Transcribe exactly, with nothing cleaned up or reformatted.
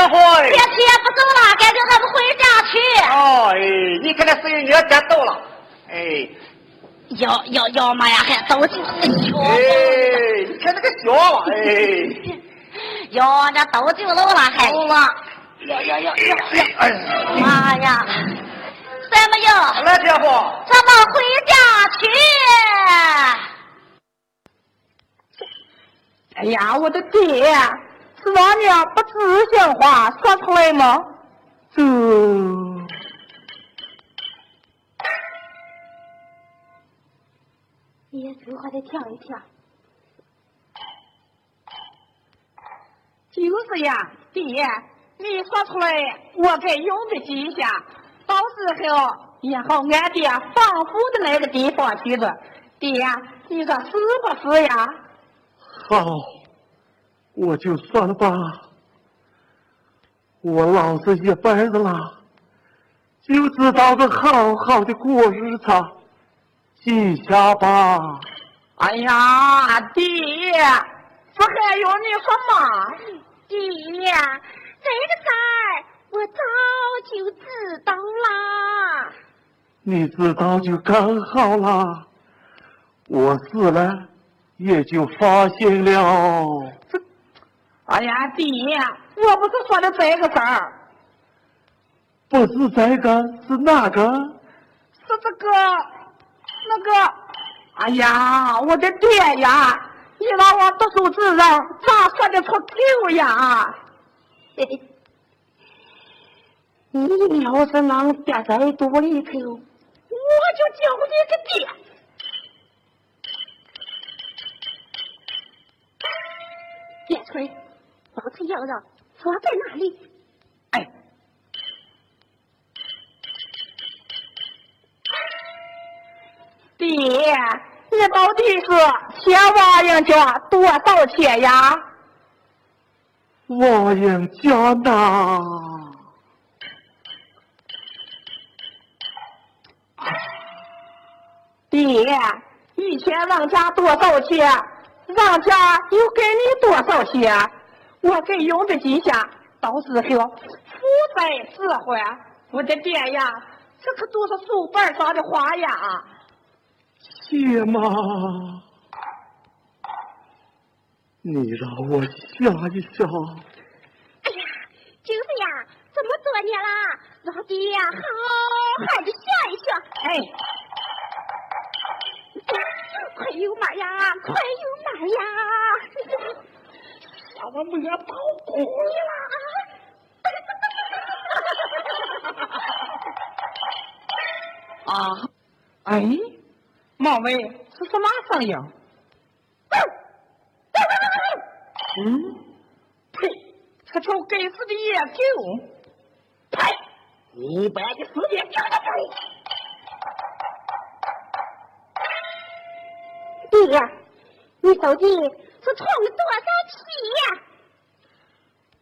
会。 别去也不走了，该叫他们回家去。 哦，哎，你看那谁你要真到了，哎。 要要要嘛呀，还都就是小。 哎，你看那个小娃，哎。 哟，那都就楼了，还走了。 要要要要要！哎，妈呀！什么哟？ 来，姐夫， 咱们回家去。 哎呀，我的爹，是老娘不知心话说出来吗？这也只还得跳一跳。 就是呀，爹，你说出来，我该用得记一下，到时候也好俺爹放虎的那个地方去的。爹，你说是不是呀？ 好，我就算了吧。我老子一辈子了，就知道个好好的过日子，记下吧。 哎呀，爹，这还用你说吗？ 爹，这个事儿我早就知道啦。 你知道就刚好了，我死了也就发现了。 这，哎呀，爹，我不是说的这个事儿， 不是这个，是哪个？ 是这个，那个。哎呀，我的爹呀！你让我读书之人，咋说得出口呀？你要是能憋在肚里头，我就叫你个爹。 别吹，往前摇摇，说在哪里？ 哎，爹，你到底是欠王英家多少钱呀？ 王英家呢？ 爹，以前让家多少钱，让家又给你多少钱，我给用得记下，到时候父债子还。我的爹呀，这可都是书本上的话呀。 爹妈，你让我想一想。 哎呀，就是呀，这么多年了，让爹呀好好的想一想。 哎， 快有嘛呀，快有嘛呀！ 让我摸包公了。啊，哎，毛伟是什么声音？嗯，呸！这条该死的野狗！呸！你把你死爹叫他走！ 爹呀，你到底是闯了多少气呀？